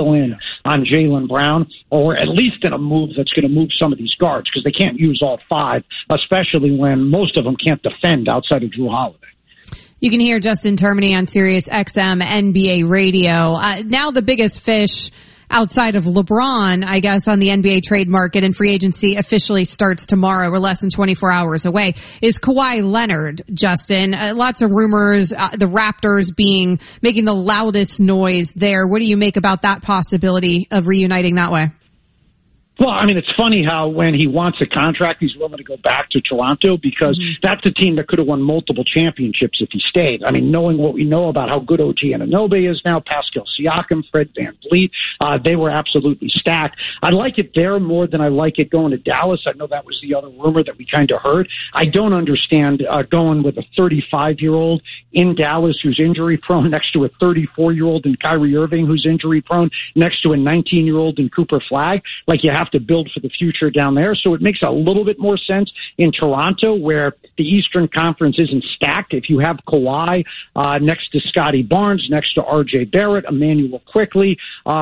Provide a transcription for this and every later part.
in on Jaylen Brown, or at least in a move that's going to move some of these guards, because they can't use all five, especially when most of them can't defend outside of Drew Holiday. You can hear Justin Termini on Sirius XM NBA radio. Now the biggest fish outside of LeBron, I guess, on the NBA trade market, and free agency officially starts tomorrow. We're less than 24 hours away, is Kawhi Leonard, Justin. Lots of rumors, the Raptors making the loudest noise there. What do you make about that possibility of reuniting that way? Well, I mean, it's funny how when he wants a contract, he's willing to go back to Toronto, because that's a team that could have won multiple championships if he stayed. I mean, knowing what we know about how good OG Anunoby is now, Pascal Siakam, Fred VanVleet, they were absolutely stacked. I like it there more than I like it going to Dallas. I know that was the other rumor that we kind of heard. I don't understand going with a 35-year-old in Dallas who's injury-prone next to a 34-year-old in Kyrie Irving who's injury-prone next to a 19-year-old in Cooper Flagg. Like, you have to build for the future down there. So it makes a little bit more sense in Toronto, where the Eastern Conference isn't stacked. If you have Kawhi next to Scotty Barnes, next to RJ Barrett, Emmanuel Quickley,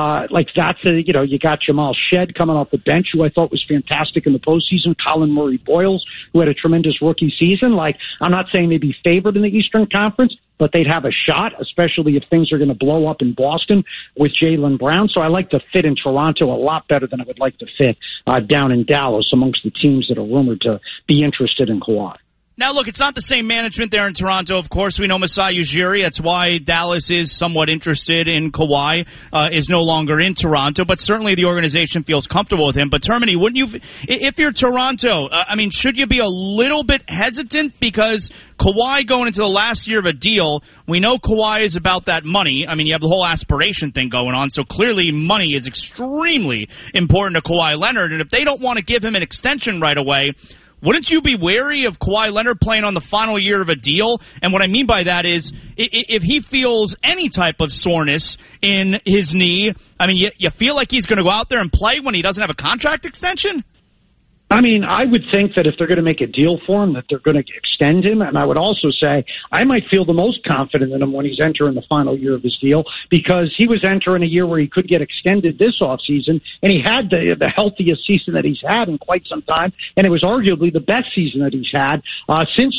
you got Jamal Shed coming off the bench, who I thought was fantastic in the postseason, Colin Murray-Boyles, who had a tremendous rookie season. Like, I'm not saying they'd be favored in the Eastern Conference, but they'd have a shot, especially if things are going to blow up in Boston with Jaylen Brown. So I like the fit in Toronto a lot better than I would like to fit down in Dallas amongst the teams that are rumored to be interested in Kawhi. Now, look, it's not the same management there in Toronto. Of course, we know Masai Ujiri. That's why Dallas is somewhat interested in Kawhi, is no longer in Toronto. But certainly the organization feels comfortable with him. But, Termini, wouldn't you, if you're Toronto, should you be a little bit hesitant? Because Kawhi going into the last year of a deal, we know Kawhi is about that money. I mean, you have the whole aspiration thing going on. So clearly money is extremely important to Kawhi Leonard. And if they don't want to give him an extension right away, wouldn't you be wary of Kawhi Leonard playing on the final year of a deal? And what I mean by that is, if he feels any type of soreness in his knee, I mean, you feel like he's going to go out there and play when he doesn't have a contract extension? I mean, I would think that if they're going to make a deal for him, that they're going to extend him. And I would also say I might feel the most confident in him when he's entering the final year of his deal, because he was entering a year where he could get extended this offseason, and he had the healthiest season that he's had in quite some time. And it was arguably the best season that he's had since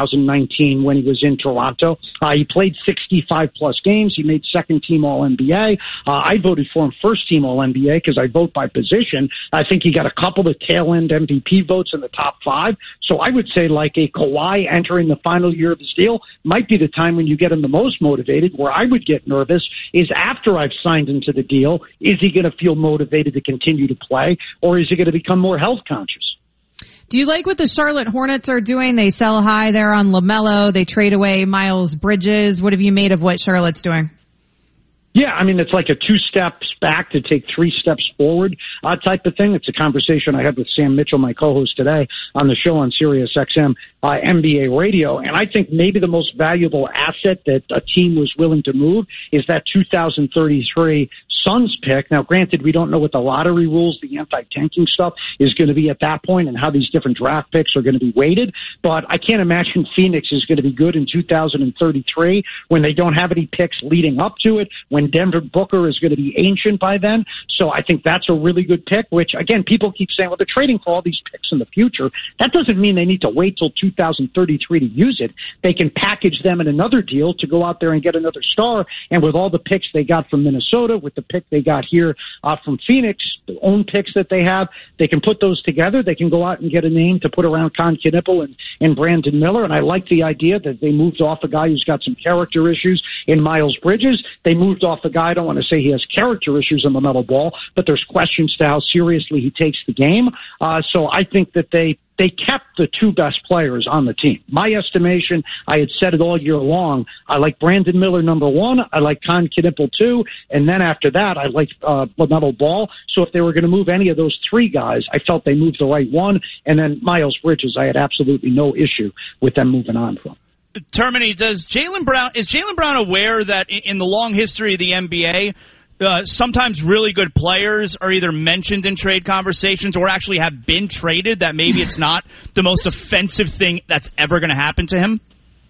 2019 when he was in Toronto. He played 65-plus games. He made second-team All-NBA. I voted for him first-team All-NBA because I vote by position. I think he got a couple of tail-end MVP votes in the top 5. So I would say, like, a Kawhi entering the final year of his deal might be the time when you get him the most motivated. Where I would get nervous is after I've signed him to the deal. Is he going to feel motivated to continue to play, or is he going to become more health conscious? Do you like what the Charlotte Hornets are doing? They sell high there on LaMelo. They trade away Miles Bridges. What have you made of what Charlotte's doing? Yeah, I mean, it's like a 2 steps back to take 3 steps forward type of thing. It's a conversation I had with Sam Mitchell, my co-host today on the show on Sirius XM NBA radio. And I think maybe the most valuable asset that a team was willing to move is that 2033 Suns pick. Now, granted, we don't know what the lottery rules, the anti-tanking stuff is going to be at that point, and how these different draft picks are going to be weighted. But I can't imagine Phoenix is going to be good in 2033 when they don't have any picks leading up to it, when Denver Booker is going to be ancient by then. So I think that's a really good pick, which, again, people keep saying, well, they're trading for all these picks in the future. That doesn't mean they need to wait till 2033 to use it. They can package them in another deal to go out there and get another star. And with all the picks they got from Minnesota, with the pick they got here from Phoenix, the own picks that they have, they can put those together. They can go out and get a name to put around Con Knippel and Brandon Miller. And I like the idea that they moved off a guy who's got some character issues in Miles Bridges. They moved off a guy, I don't want to say he has character issues in the LaMelo Ball, but there's questions to how seriously he takes the game. So I think that they kept the 2 best players on the team. My estimation, I had said it all year long, I like Brandon Miller, number 1. I like Con Knippel, 2. And then after that, I like LaMelo Ball. So if they were going to move any of those 3 guys, I felt they moved the right one. And then Miles Bridges, I had absolutely no issue with them moving on from. Termini, is Jaylen Brown aware that in the long history of the NBA, sometimes really good players are either mentioned in trade conversations or actually have been traded, that maybe it's not the most offensive thing that's ever going to happen to him?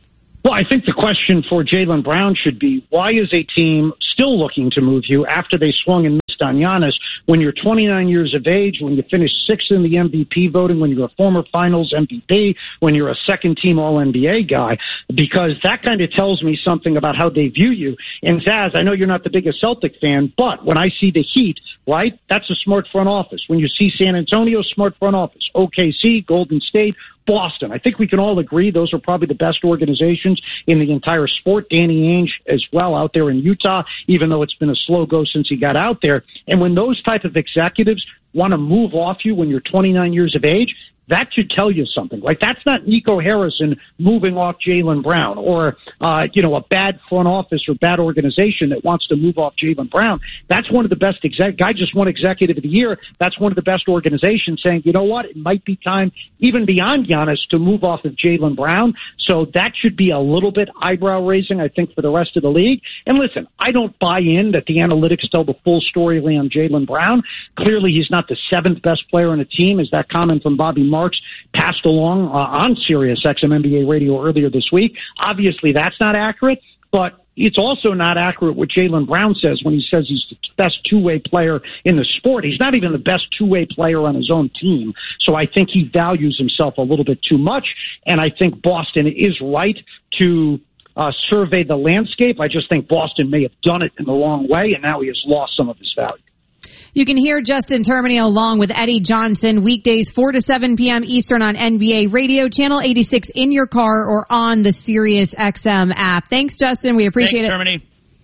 Well, I think the question for Jaylen Brown should be, why is a team still looking to move you after they swung and missed on Giannis when you're 29 years of age, when you finished sixth in the MVP voting, when you're a former finals MVP, when you're a second-team All-NBA guy? Because that kind of tells me something about how they view you. And Zaz, I know you're not the biggest Celtic fan, but when I see the Heat, right, that's a smart front office. When you see San Antonio, smart front office. OKC, Golden State, Boston. I think we can all agree those are probably the best organizations in the entire sport. Danny Ainge as well out there in Utah, even though it's been a slow go since he got out there. And when those type of executives want to move off you when you're 29 years of age, that should tell you something. Like, that's not Nico Harrison moving off Jaylen Brown or, a bad front office or bad organization that wants to move off Jaylen Brown. That's one of the best guy just won executive of the year. That's one of the best organizations saying, you know what, it might be time, even beyond Giannis, to move off of Jaylen Brown. So that should be a little bit eyebrow raising, I think, for the rest of the league. And listen, I don't buy in that the analytics tell the full story on Jaylen Brown. Clearly, he's not the seventh best player on a team, as that comment from Bobby Marks passed along on Sirius XM NBA radio earlier this week. Obviously, that's not accurate, but it's also not accurate what Jaylen Brown says when he says he's the best two-way player in the sport. He's not even the best two-way player on his own team. So I think he values himself a little bit too much, and I think Boston is right to survey the landscape. I just think Boston may have done it in the wrong way, and now he has lost some of his value. You can hear Justin Termini along with Eddie Johnson weekdays 4 to 7 p.m. Eastern on NBA Radio, channel 86 in your car or on the Sirius XM app. Thanks, Justin. We appreciate it. Termini.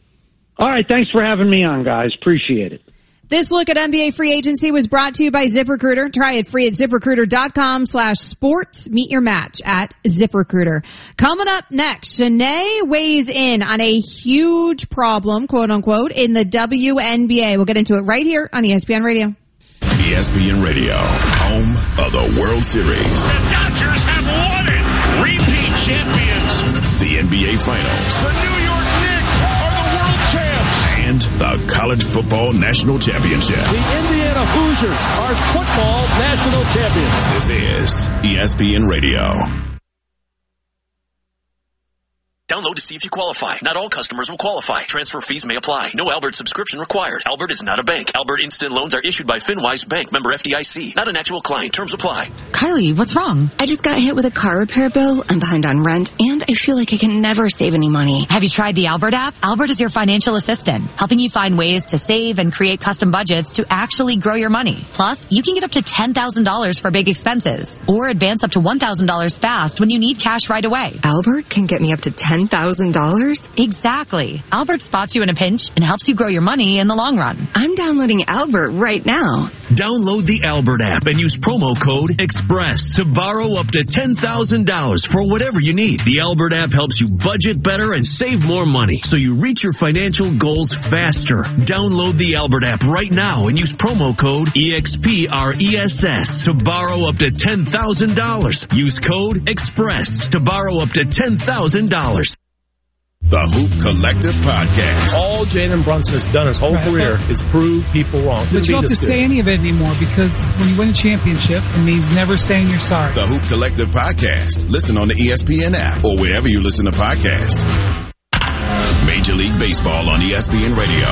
All right. Thanks for having me on, guys. Appreciate it. This look at NBA free agency was brought to you by ZipRecruiter. Try it free at ZipRecruiter.com/sports. Meet your match at ZipRecruiter. Coming up next, Shanae weighs in on a huge problem, quote unquote, in the WNBA. We'll get into it right here on ESPN Radio. ESPN Radio, home of the World Series. The Dodgers have won it. Repeat champions. The NBA Finals. The New York Knicks are the world champs. And the College Football National Championship. The Indiana Hoosiers are football national champions. This is ESPN Radio. Download to see if you qualify. Not all customers will qualify. Transfer fees may apply. No Albert subscription required. Albert is not a bank. Albert Instant Loans are issued by FinWise Bank, member FDIC. Not an actual client. Terms apply. Kylie, what's wrong? I just got hit with a car repair bill. I'm behind on rent, and I feel like I can never save any money. Have you tried the Albert app? Albert is your financial assistant, helping you find ways to save and create custom budgets to actually grow your money. Plus, you can get up to $10,000 for big expenses, or advance up to $1,000 fast when you need cash right away. Albert can get me up to $10,000? Exactly. Albert spots you in a pinch and helps you grow your money in the long run. I'm downloading Albert right now. Download the Albert app and use promo code EXPRESS to borrow up to $10,000 for whatever you need. The Albert app helps you budget better and save more money so you reach your financial goals faster. Download the Albert app right now and use promo code EXPRESS to borrow up to $10,000. Use code EXPRESS to borrow up to $10,000. The Hoop Collective Podcast. All Jalen Brunson has done his whole career is prove people wrong. But you don't have to say any of it anymore, because when you win a championship, it means never saying you're sorry. The Hoop Collective Podcast. Listen on the ESPN app or wherever you listen to podcasts. Major League Baseball on ESPN Radio.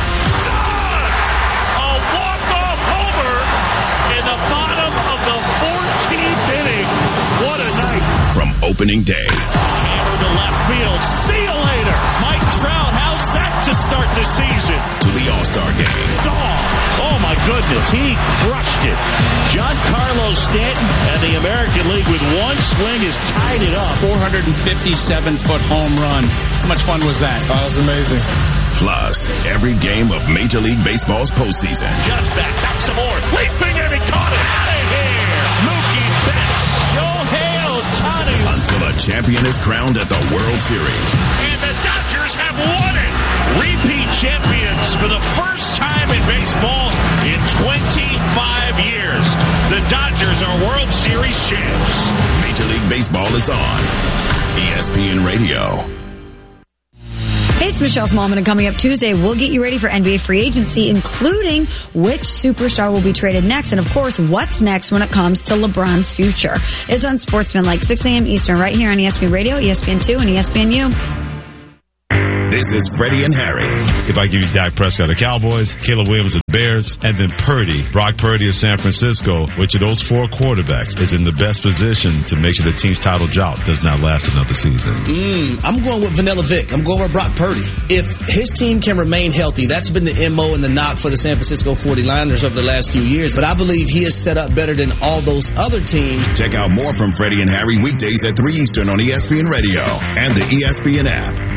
A walk-off homer in the bottom of the 14th inning. What a night. From opening day. Hammer to left field. See you later. Mike Trout, how's that to start the season? To the All-Star Game. Oh my goodness, he crushed it. Giancarlo Stanton and the American League with one swing has tied it up. 457-foot home run. How much fun was that? That was amazing. Plus, every game of Major League Baseball's postseason. Just back some more. Leaping and he caught it. Out of here. Mookie Betts. Shohei Ohtani. Until a champion is crowned at the World Series. And the Dodgers have won it. Repeat champions for the first time in baseball in 25 years. The Dodgers are World Series champs. Major League Baseball is on ESPN Radio. Hey, it's Michelle Smallman, and coming up Tuesday, we'll get you ready for NBA free agency, including which superstar will be traded next, and of course, what's next when it comes to LeBron's future. It's on Sportsman, like 6 a.m. Eastern, right here on ESPN Radio, ESPN2, and ESPNU. This is Freddie and Harry. If I give you Dak Prescott of the Cowboys, Caleb Williams of the Bears, and then Brock Purdy of San Francisco, which of those 4 quarterbacks is in the best position to make sure the team's title drought does not last another season? I'm going with Vanilla Vic. I'm going with Brock Purdy. If his team can remain healthy, that's been the MO and the knock for the San Francisco 49ers over the last few years. But I believe he is set up better than all those other teams. Check out more from Freddie and Harry weekdays at 3 Eastern on ESPN Radio and the ESPN app.